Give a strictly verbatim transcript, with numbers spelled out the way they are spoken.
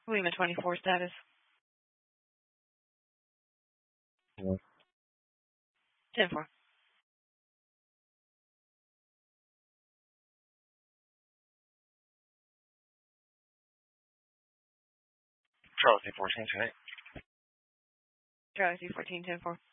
Lima twenty-four status. Yeah. ten four. Charlie C fourteen ten eight. Charlie C fourteen ten four.